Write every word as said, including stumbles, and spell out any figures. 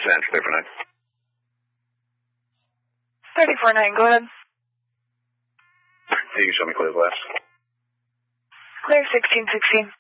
Sands, clear for nine. thirty-four nine, go ahead. You can show me clear as last. Clear sixteen sixteen.